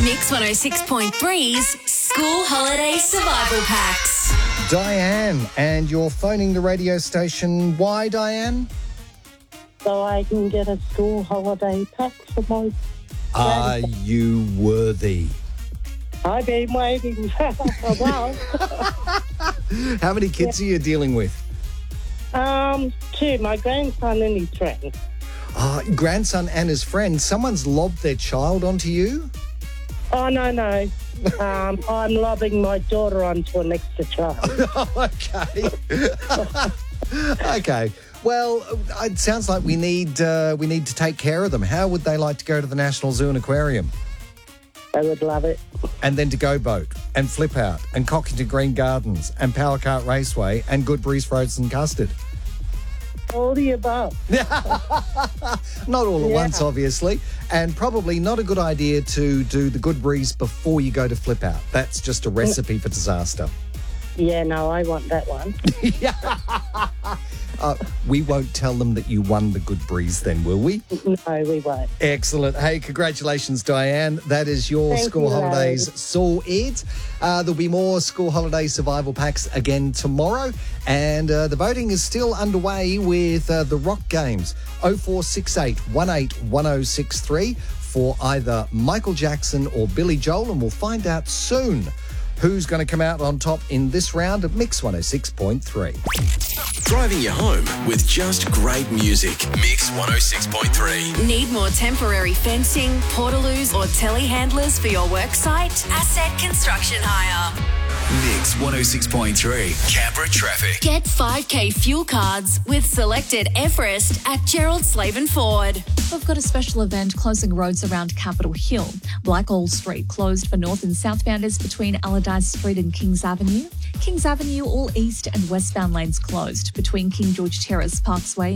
Mix 106.3's School Holiday Survival Packs. Diane, and you're phoning the radio station. Why, Diane? So I can get a school holiday pack for my... Are you worthy? I've been waiting for a while. How many kids are you dealing with? Two, my grandson and his friend. Grandson and his friend. Someone's lobbed their child onto you? Oh, no. I'm lobbing my daughter onto an extra child. Okay. Okay. Well, it sounds like we need to take care of them. How would they like to go to the National Zoo and Aquarium? They would love it. And then to Go Boat and Flip Out and Cockington Green Gardens and Power Cart Raceway and Goodbury's Frozen Custard. All the above. Not all at once, obviously. And probably not a good idea to do the Goodbury's before you go to Flip Out. That's just a recipe for disaster. Yeah, no, I want that one. We won't tell them that you won the Goodbury's then, will we? No, we won't. Excellent. Hey, congratulations, Diane. That is your Thank school you, holidays sorted. There'll be more school holiday survival packs again tomorrow. And the voting is still underway with the rock games. 0468 181063 for either Michael Jackson or Billy Joel. And we'll find out soon who's going to come out on top in this round of Mix 106.3. Driving you home with just great music. Mix 106.3. Need more temporary fencing, portaloos or telehandlers for your worksite? Asset Construction Hire. Mix 106.3. Canberra traffic. Get 5K fuel cards with selected Everest at Gerald Slaven Ford. We've got a special event closing roads around Capitol Hill. Blackall Street closed for north and southbounders between Allardyce Street and Kings Avenue. Kings Avenue, all east and westbound lanes closed between King George Terrace, Parksway